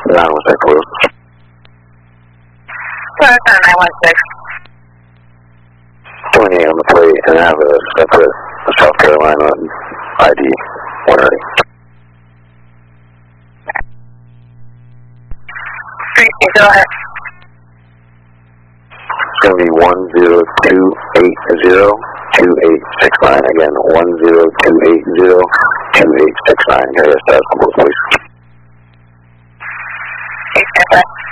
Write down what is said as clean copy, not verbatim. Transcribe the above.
916 Blue. 916. 28 on the plate, and I have a separate South Carolina ID 130. 3, go ahead. It's going to be 10280-2869. Again, 10280-2869. Here, that's both, please. Okay,